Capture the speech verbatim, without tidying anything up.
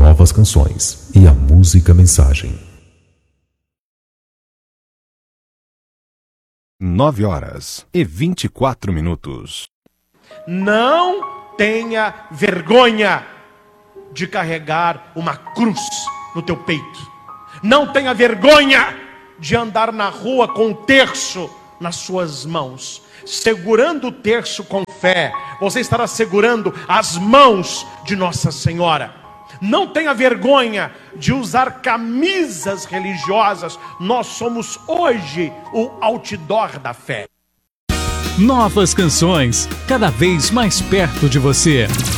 novas canções e a música mensagem. Nove horas e vinte e quatro minutos. Não tenha vergonha de carregar uma cruz no teu peito. Não tenha vergonha de andar na rua com um terço nas suas mãos. Segurando o terço com fé, você estará segurando as mãos de Nossa Senhora. Não tenha vergonha de usar camisas religiosas. Nós somos hoje o outdoor da fé. Novas canções, cada vez mais perto de você.